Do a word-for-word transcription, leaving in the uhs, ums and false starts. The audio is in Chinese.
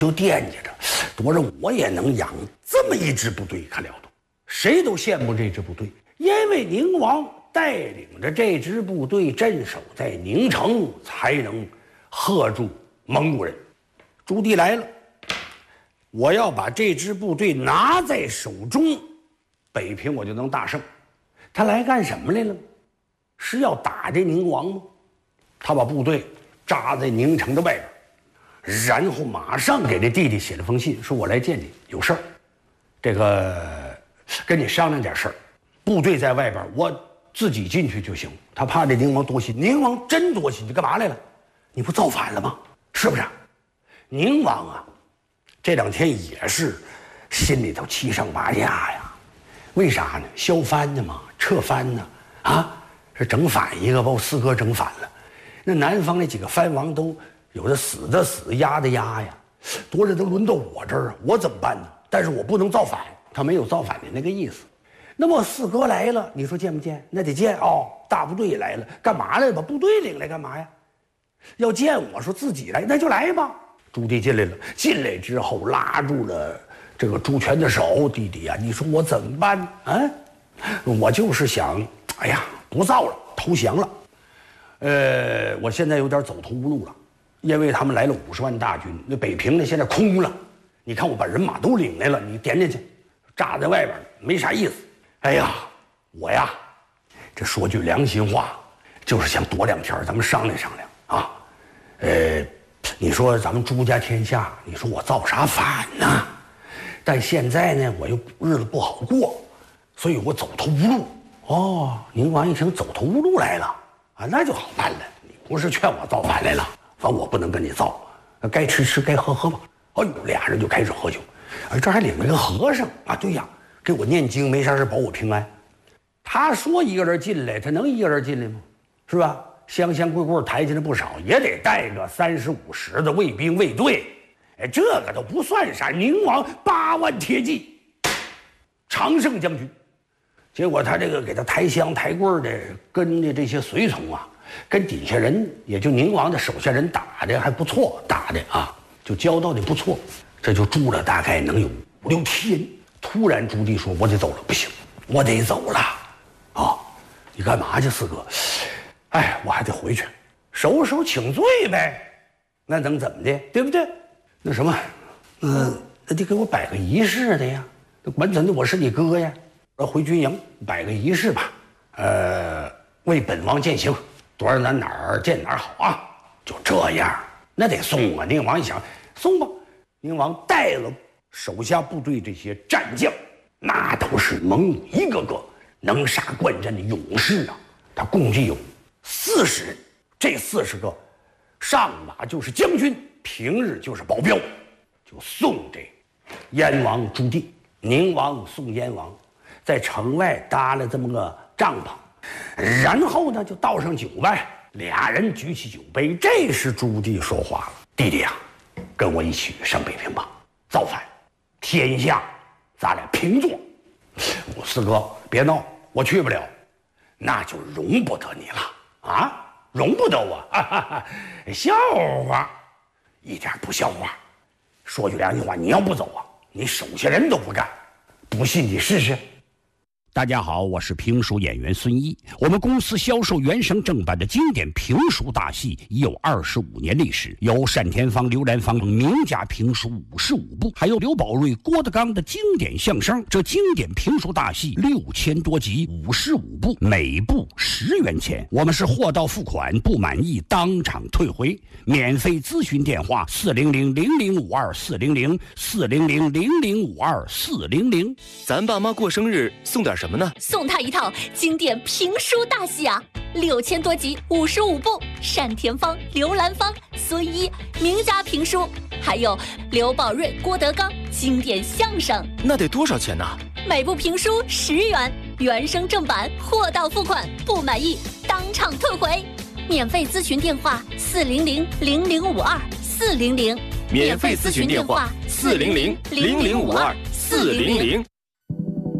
就惦记着，多着我也能养这么一支部队，可了得。谁都羡慕这支部队，因为宁王带领着这支部队镇守在宁城，才能吓住蒙古人。朱棣来了，我要把这支部队拿在手中，北平我就能大胜。他来干什么来了？是要打这宁王吗？他把部队扎在宁城的外边，然后马上给这弟弟写了封信，说我来见你，有事儿，这个跟你商量点事儿。部队在外边，我自己进去就行。他怕这宁王多心，宁王真多心，你干嘛来了？你不造反了吗？是不是？宁王啊，这两天也是心里头七上八下呀。为啥呢？削藩呢嘛，撤藩呢，啊，是整反一个，把我四哥整反了。那南方那几个藩王都有的死的死，压的压呀，多着都轮到我这儿啊，我怎么办呢？但是我不能造反，他没有造反的那个意思。那么四哥来了，你说见不见？那得见哦。大部队也来了，干嘛来？把部队领来干嘛呀？要见我说自己来，那就来吧。朱棣进来了，进来之后拉住了这个朱全的手，弟弟啊，你说我怎么办啊？我就是想，哎呀，不造了，投降了。呃，我现在有点走投无路了，因为他们来了五十万大军，那北平呢现在空了。你看我把人马都领来了，你点进去，扎在外边没啥意思。哎呀，我呀，这说句良心话，就是想躲两天，咱们商量商量啊。呃，你说咱们朱家天下，你说我造啥反呢？但现在呢，我又日子不好过，所以我走投无路。哦，宁王一听走投无路来了啊，那就好办了。你不是劝我造反来了，反正我不能跟你造，该吃吃，该喝喝吧。哎呦，俩人就开始喝酒，哎，这还领了个和尚啊，对呀，给我念经，没啥事保我平安。他说一个人进来，他能一个人进来吗？是吧？香香桂桂抬进来不少，也得带个三十五十的卫兵卫队。哎，这个都不算啥。宁王八万铁骑，常胜将军。结果他这个给他抬香抬棍的，跟着这些随从啊，跟底下人，也就宁王的手下人打的还不错，打的啊，就交道的不错。这就住了大概能有五六天。突然朱棣说：“我得走了，不行，我得走了。啊，你干嘛去，四哥？哎，我还得回去，收拾收请罪呗。那能怎么的，对不对？那什么，嗯，那得给我摆个仪式的呀。管怎的，我是你哥呀。要回军营摆个仪式吧。呃，为本王饯行，多少咱哪儿见哪儿好啊。就这样，那得送啊。宁王一想，送吧。宁王带了手下部队这些战将，那都是蒙古一个个能杀惯战的勇士啊。他共计有四十人，这四十个上马就是将军，平日就是保镖，就送这燕王朱棣。宁王送燕王，在城外搭了这么个帐篷，然后呢就倒上酒呗。俩人举起酒杯，这时朱棣说话了：“弟弟啊，跟我一起上北平吧，造反，天下咱俩平坐。”我四哥别闹，我去不了，那就容不得你了啊！容不得我啊！哈哈，笑话，一点不笑话。说句良心话，你要不走啊，你手下人都不干，不信你试试。 大家好，我是评书演员孙一。我们公司销售原声正版的经典评书大戏已有二十五年历史，有单田芳、刘兰芳等名家评书五十五部，还有刘宝瑞、郭德纲的经典相声。这经典评书大戏六千多集，五十五部，每部十元钱。我们是货到付款，不满意当场退回。免费咨询电话：四零零零零五二四零零四零零零零五二四零零。 咱爸妈过生日送点什么呢？ 送他一套经典评书大戏啊，六千多集，五十五部，单田芳、刘兰芳、孙一名家评书，还有刘宝瑞、郭德纲经典相声。 那得多少钱呢？ 每部评书十元，原声正版，货到付款，不满意当场退回。免费咨询电话：四零零零零五二四零零。 免费咨询电话：四零零零零五二四零零。